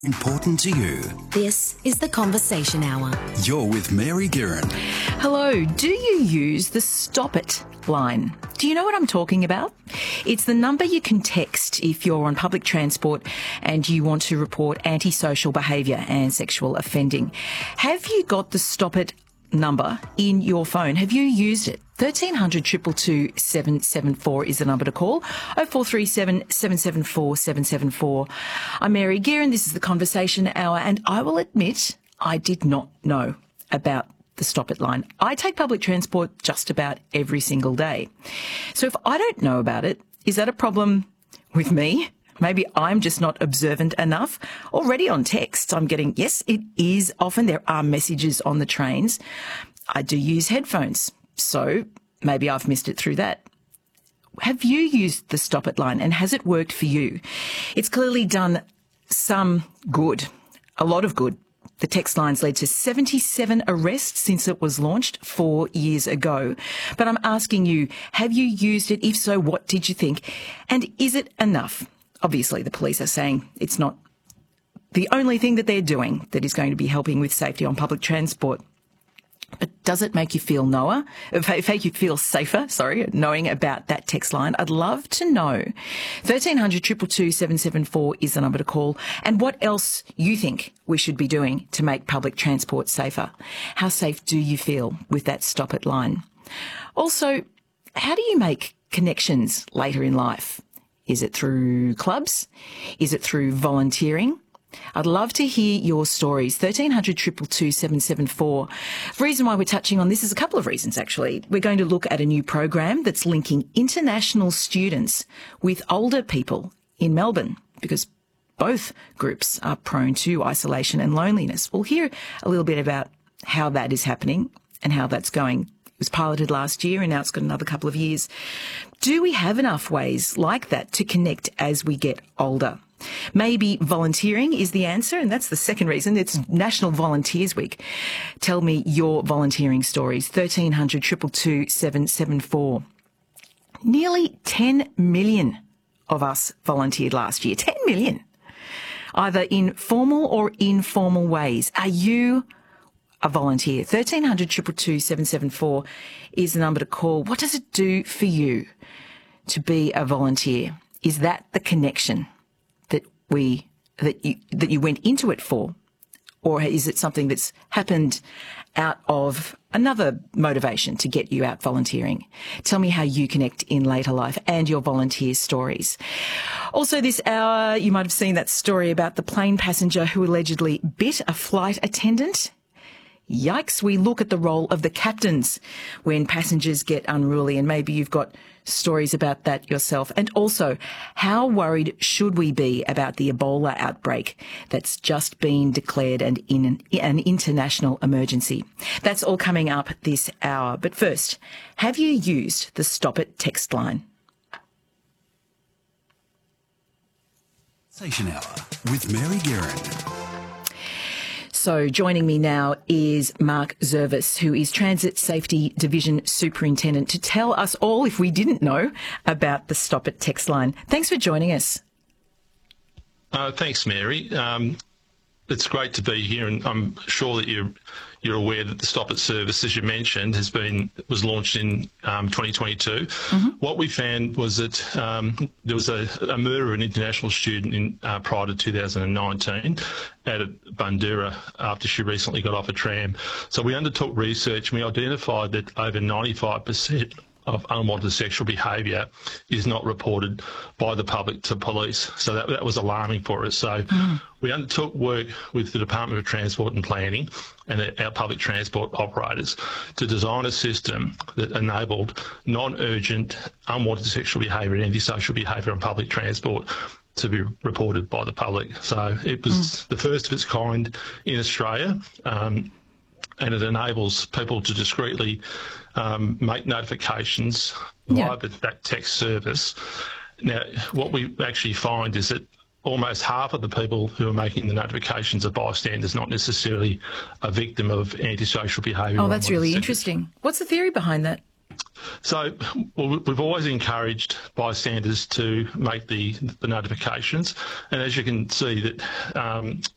Important to you. This is the Conversation Hour. You're with Mary Guerin. Hello, do you use the Stop It line? Do you know what I'm talking about? It's the number you can text if you're on public transport and you want to report antisocial behaviour and sexual offending. Have you got the Stop It number in your phone? Have you used it? 1300 222 774 is the number to call. 0437 774 774. I'm Mary Guerin. This is the Conversation Hour, and I will admit I did not know about the Stop It line. I take public transport just about every single day. So if I don't know about it, is that a problem with me? Maybe I'm just not observant enough. Already on text, I'm getting, yes, it is often. There are messages on the trains. I do use headphones, so maybe I've missed it through that. Have you used the Stop It line, and has it worked for you? It's clearly done some good, a lot of good. The text line's led to 77 arrests since it was launched 4 years ago. But I'm asking you, have you used it? If so, what did you think? And is it enough? Obviously, the police are saying it's not the only thing that they're doing that is going to be helping with safety on public transport. But does it make you feel safer, knowing about that text line? I'd love to know. 1300 222 774 is the number to call. And what else you think we should be doing to make public transport safer? How safe do you feel with that Stop It line? Also, how do you make connections later in life? Is it through clubs? Is it through volunteering? I'd love to hear your stories. 1300 222 774. The reason why we're touching on this is a couple of reasons, actually. We're going to look at a new program that's linking international students with older people in Melbourne, because both groups are prone to isolation and loneliness. We'll hear a little bit about how that is happening and how that's going. It was piloted last year and now it's got another couple of years. Do we have enough ways like that to connect as we get older? Maybe volunteering is the answer, and that's the second reason. It's National Volunteers Week. Tell me your volunteering stories. 1300 222 774. Nearly 10 million of us volunteered last year. 10 million. Either in formal or informal ways. Are you a volunteer? 1300 222 774 is the number to call. What does it do for you to be a volunteer? Is that the connection that you went into it for? Or is it something that's happened out of another motivation to get you out volunteering? Tell me how you connect in later life and your volunteer stories. Also this hour, you might have seen that story about the plane passenger who allegedly bit a flight attendant. Yikes, we look at the role of the captains when passengers get unruly, and maybe you've got stories about that yourself. And also, how worried should we be about the Ebola outbreak that's just been declared an international emergency? That's all coming up this hour. But first, have you used the Stop It text line? Conversation Hour with Mary Guerin. So joining me now is Mark Zervis, who is Transit Safety Division Superintendent, to tell us all, if we didn't know, about the Stop It text line. Thanks for joining us. Thanks, Mary. It's great to be here, and I'm sure that you're aware that the Stop It service, as you mentioned, was launched in 2022. Mm-hmm. What we found was that there was a murder of an international student prior to 2019 at Bundoora after she recently got off a tram. So we undertook research and we identified that over 95% of unwanted sexual behaviour is not reported by the public to police. So that was alarming for us. So we undertook work with the Department of Transport and Planning and our public transport operators to design a system that enabled non-urgent unwanted sexual behaviour and antisocial behaviour on public transport to be reported by the public. So it was the first of its kind in Australia, and it enables people to discreetly make notifications via that text service. Now, what we actually find is that almost half of the people who are making the notifications are bystanders, not necessarily a victim of antisocial behaviour. Oh, that's really interesting. What's the theory behind that? So we've always encouraged bystanders to make the notifications, and as you can see that